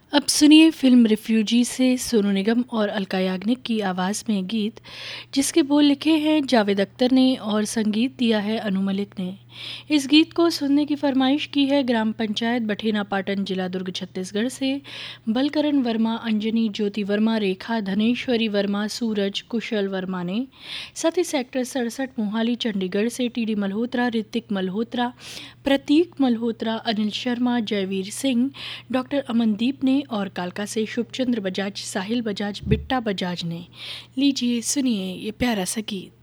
अब सुनिए film refugee से सोनू निगम और अलका याग्निक की आवाज़ में गीत, जिसके बोल लिखे हैं जावेद अख्तर ने और संगीत दिया है अनु मलिक ने। इस गीत को सुनने की फरमाइश की है ग्राम पंचायत बठेना पाटन, जिला दुर्ग, छत्तीसगढ़ से बलकरण वर्मा, अंजनी, ज्योति वर्मा, रेखा, धनेश्वरी वर्मा, सूरज, कुशल वर्मा ने। साथ ही सेक्टर 67 मोहाली, चंडीगढ़ से टीडी मल्होत्रा, ऋतिक मल्होत्रा, प्रतीक मल्होत्रा, अनिल शर्मा, जयवीर सिंह, डॉक्टर अमनदीप ने और कालका से शुभचंद्र बजाज, साहिल बजाज, बिट्टा बजाज ने। लीजिए सुनिए ये प्यारा सा गीत।